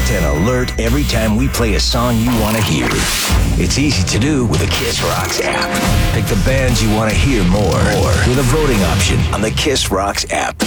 an alert every time we play a song you want to hear. It's easy to do with the Kiss Rocks app. Pick the bands you want to hear more with a voting option on the Kiss Rocks app.